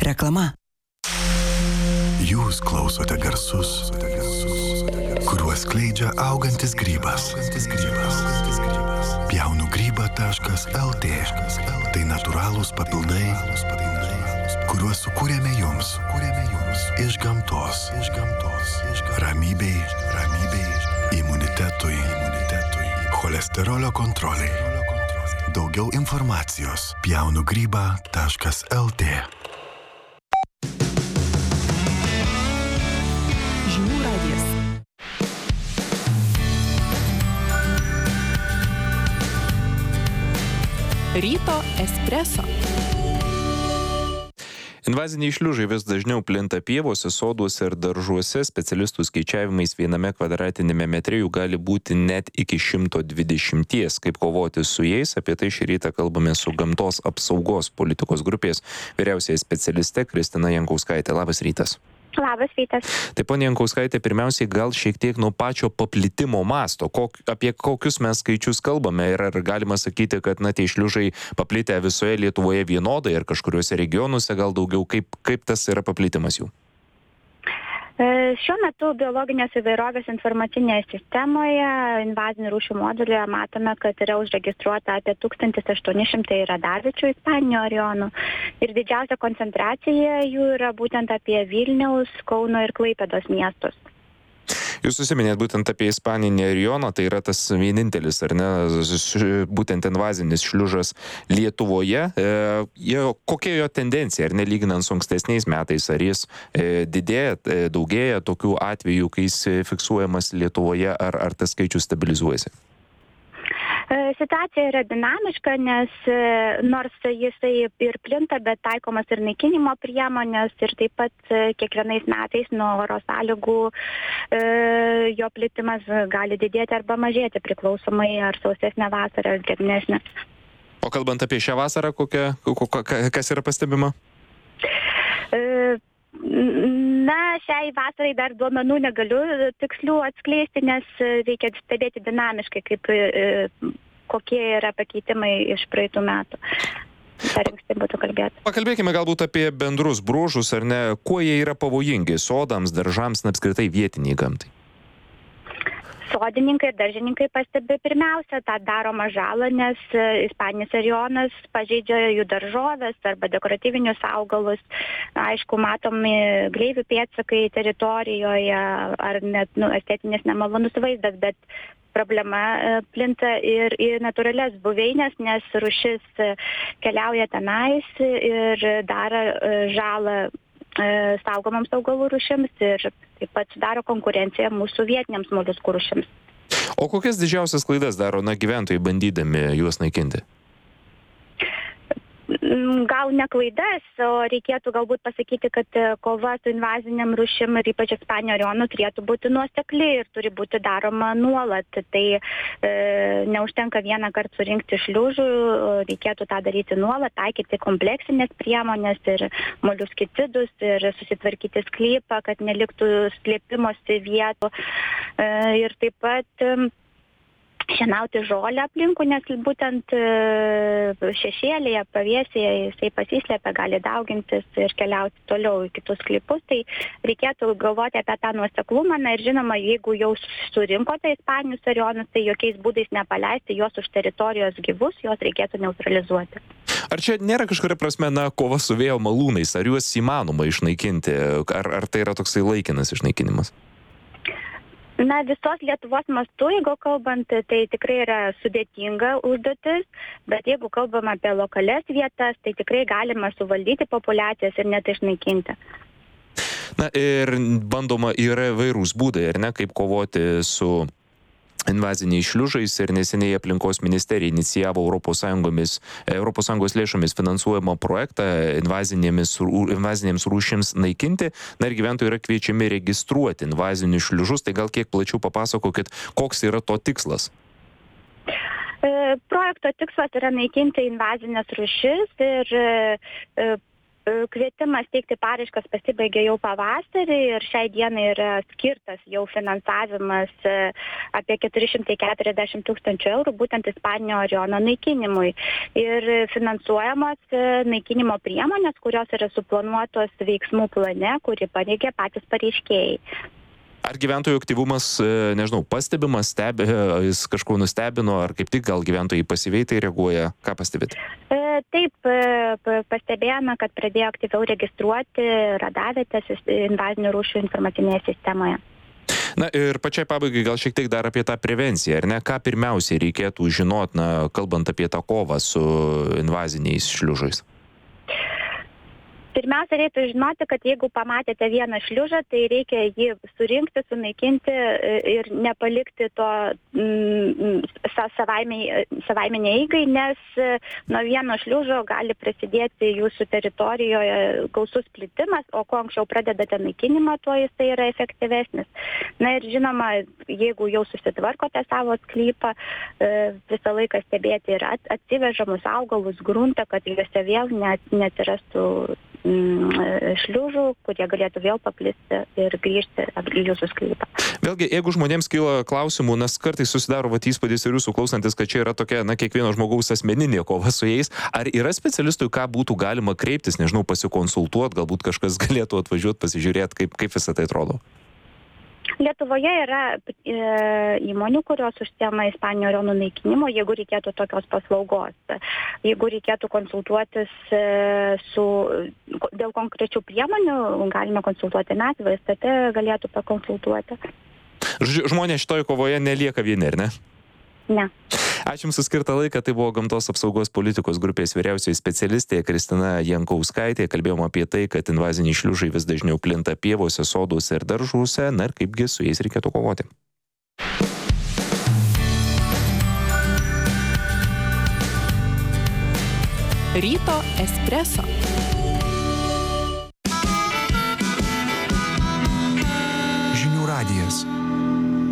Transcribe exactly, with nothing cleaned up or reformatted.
Reklama. Jūs klausote garsus, kuriuos skleidžia augantis grybas. Pjaunu grybą taškas el tė. Tai natūralūs papildai, kuriuos sukūrėme jums iš gamtos. Ramybei, ramybei, imunitetui, imunitetui, cholesterolio kontroliai. Daugiau informacijos pjaunu grybą taškas el tė. Žinių radijas. Ryto espreso. Invaziniai šliužai vis dažniau plinta pievose, soduose ir daržuose. Specialistų skaičiavimais viename kvadratiniame metre jų gali būti net iki šimto dvidešimties. Kaip kovoti su jais, apie tai šį rytą kalbame su gamtos apsaugos politikos grupės vyriausiaja specialiste Kristina Jankauskaitė. Labas rytas. Labas rytas. Tai ponia Jankauskaitė, pirmiausiai gal šiek tiek nuo pačio paplitimo masto. Kok, apie kokius mes skaičius kalbame ir ar galima sakyti, kad na, tie šliužai paplitę visoje Lietuvoje vienodai ir kažkuriuose regionuose gal daugiau, kaip, kaip tas yra paplitimas jų? Šiuo metu biologinės įvairovės informacinėje sistemoje invazinių rūšių modulyje matome, kad yra užregistruota apie tūkstantis aštuoni šimtai radaviečių ispaninių rajonų ir didžiausia koncentracija jų yra būtent apie Vilniaus, Kauno ir Klaipėdos miestus. Jūs užsiminėt būtent apie ispaninį rajoną, tai yra tas vienintelis, ar ne, būtent invazinis šliužas Lietuvoje. E, kokia jo tendencija, ar nelyginant su ankstesniais metais, ar jis e, didėja, e, daugėja tokių atvejų, kai jis fiksuojamas Lietuvoje, ar, ar tas skaičius stabilizuojasi? Situacija yra dinamiška, nes nors jisai ir plinta, bet taikomas ir naikinimo priemonės ir taip pat kiekvienais metais nuo oro sąlygų jo plitimas gali didėti arba mažėti priklausomai ar sausesnė vasara ar drėgnesnė. O kalbant apie šią vasarą, kokia, kas yra pastebima? Na, šiai vasarai dar duomenų negaliu tikslių atskleisti, nes reikia stebėti dinamiškai, kaip, kokie yra pakeitimai iš praeitų metų. Dar anksti būtų kalbėti. Pakalbėkime galbūt apie bendrus bruožus, ar ne, kuo jie yra pavojingi sodams, daržams, apskritai vietiniai gamtai. Sodininkai ir daržininkai pastebi pirmiausia tą daromą žalą, nes ispaninis rajonas pažeidžia jų daržovės arba dekoratyvinius augalus. Aišku, matomi gleivių pėdsakai teritorijoje ar net nu, estetinis nemalonus vaizdas, bet problema plinta ir į natūralias buveinės, nes rūšis keliauja tenais ir daro žalą saugomoms augalų rūšims ir taip pat sudaro konkurenciją mūsų vietiniams moliuskų rūšims. O kokias didžiausias klaidas daro na, gyventojai bandydami juos naikinti? Gal ne klaidas, o reikėtų galbūt pasakyti, kad kova su invaziniam rūšim ir ypač Ispanijos rajonu turėtų būti nuosekli ir turi būti daroma nuolat. Tai e, neužtenka vieną kartą surinkti šliužų, reikėtų tą daryti nuolat, taikyti kompleksinės priemonės ir moliuskicidus ir susitvarkyti sklypą, kad neliktų slėpimosi vietų. E, ir taip pat e, šienauti žolę aplinkų, nes būtent šešėlėje, pavėsėje jisai pasislėpia, gali daugintis ir keliauti toliau į kitus sklypus. Tai reikėtų galvoti apie tą nuoseklumą. Na ir žinoma, jeigu jau surinkote ispaninius rajonus, tai jokiais būdais nepaleisti juos už teritorijos gyvus, juos reikėtų neutralizuoti. Ar čia nėra kažkuria prasme na, kova su vėjo malūnais? Ar juos įmanoma išnaikinti? Ar, ar tai yra toksai laikinas išnaikinimas? Na, visos Lietuvos mastu, jeigu kalbant, tai tikrai yra sudėtinga užduotis, bet jeigu kalbam apie lokalias vietas, tai tikrai galima suvaldyti populiacijas ir net išnaikinti. Na ir bandoma yra įvairūs būdai, ar ne, kaip kovoti su invaziniais šliužais ir neseniai aplinkos ministerija inicijavo Europos Sąjungomis, Europos Sąjungos lėšomis finansuojamą projektą invazinėms rūšims naikinti. Na ir gyventojai yra kviečiami registruoti invazinius šliužus. Tai gal kiek plačiau papasakokit, koks yra to tikslas? Projekto tikslas yra naikinti invazinės rūšis ir Kvietimas teikti paraiškas pasibaigė jau pavasarį ir šiai dienai yra skirtas jau finansavimas apie keturi šimtai keturiasdešimt tūkstančių eurų būtent Ispaninio Oriono naikinimui. Ir finansuojamos naikinimo priemonės, kurios yra suplanuotos veiksmų plane, kurį pateikė patys pareiškėjai. Ar gyventojų aktyvumas, nežinau, pastebimas, stebi, jis kažkuo nustebino, ar kaip tik gal gyventojai pasyviai tai reaguoja? Ką pastebėt? Taip, pastebėjome, kad pradėjo aktyviau registruoti radavietės invazinių rūšių informacinėje sistemoje. Na ir pačiai pabaigai gal šiek tiek dar apie tą prevenciją, ar ne? Ką pirmiausiai reikėtų žinot, na, kalbant apie tą kovą su invaziniais šliužais? Pirmiausia, reikia žinoti, kad jeigu pamatėte vieną šliužą, tai reikia jį surinkti, sunaikinti ir nepalikti to mm, savaiminė eigai, nes nuo vieno šliužo gali prasidėti jūsų teritorijoje gausus plitimas, o kuo anksčiau pradedate naikinimą, tuo jis tai yra efektyvesnis. Na ir žinoma, jeigu jau susitvarkote savo sklypą, visą laiką stebėti ir atsivežamus augalus, gruntą, kad juose vėl neatsirastų šliužų, kurie galėtų vėl paplisti ir grįžti į jūsų sklypą. Vėlgi, jeigu žmonėms kyla klausimų, nes kartais susidaro vat įspūdis ir jūsų klausantis, kad čia yra tokia, na, kiekvieno žmogaus asmeninė kova su jais, ar yra specialistų, ką būtų galima kreiptis, nežinau, pasikonsultuoti, galbūt kažkas galėtų atvažiuoti, pasižiūrėti, kaip, kaip visą tai atrodo? Lietuvoje yra e, įmonių, kurios užsiema Ispaninio Oriono naikinimu, jeigu reikėtų tokios paslaugos. Jeigu reikėtų konsultuotis e, su, dėl konkrečių priemonių, galime konsultuoti mes, V S T galėtų pakonsultuoti. Žmonės šitoje kovoje nelieka vieni, ar ne? Ne. Ačiū Jums už skirtą laiką, tai buvo Gamtos apsaugos politikos grupės vyriausioji specialistė Kristina Jankauskaitė. Kalbėjom apie tai, kad invaziniai šliužai vis dažniau plinta pievose, soduose ir daržuose, na ir kaipgi su jais reikėtų kovoti. Ryto espreso. Žinių radijas.